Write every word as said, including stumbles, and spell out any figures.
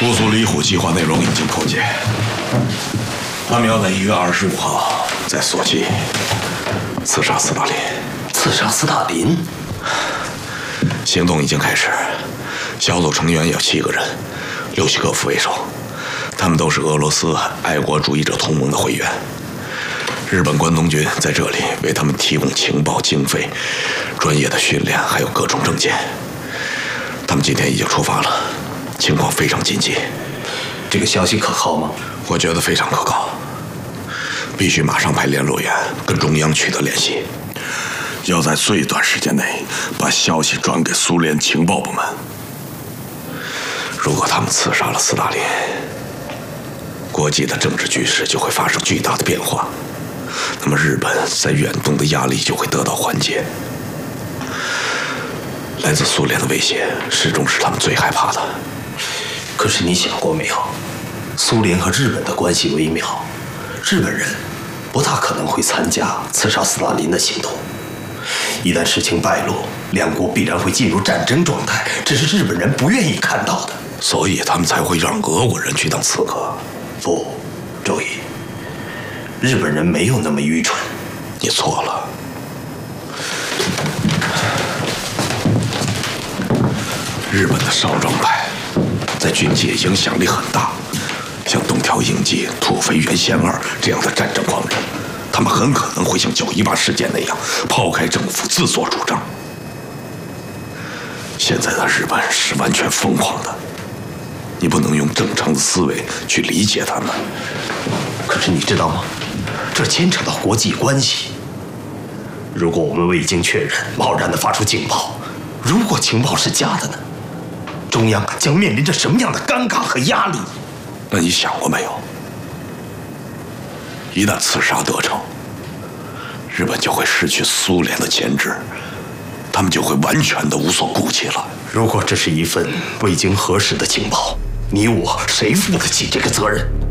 乌苏里虎计划内容已经口解，他们要在一月二十五号在索契刺杀斯大林。 刺杀斯大林？ 行动已经开始，小组成员有七个人，柳希科夫为首，他们都是俄罗斯爱国主义者同盟的会员。日本关东军在这里为他们提供情报经费、专业的训练，还有各种证件。他们今天已经出发了，情况非常紧急。 这个消息可靠吗？ 我觉得非常可靠，必须马上派联络员跟中央取得联系，要在最短时间内把消息转给苏联情报部门。如果他们刺杀了斯大林，国际的政治局势就会发生巨大的变化，那么日本在远东的压力就会得到缓解。来自苏联的威胁始终是他们最害怕的。 可是你想过没有，苏联和日本的关系微妙，日本人不大可能会参加刺杀斯大林的行动。一旦事情败露，两国必然会进入战争状态，这是日本人不愿意看到的， 所以他们才会让俄国人去当刺客。 不，周瑜，日本人没有那么愚蠢。 你错了。日本的少壮派在军界影响力很大，像东条英机、土肥原贤二这样的战争狂人，他们很可能会像九一八事件那样抛开政府自作主张。现在的日本是完全疯狂的，你不能用正常的思维去理解他们。 可是你知道吗？这牵扯到国际关系。如果我们未经确认贸然地发出情报，如果情报是假的呢？中央将面临着什么样的尴尬和压力？ 那你想过没有？一旦刺杀得逞，日本就会失去苏联的牵制，他们就会完全的无所顾忌了。 如果这是一份未经核实的情报，你我谁负得起这个责任？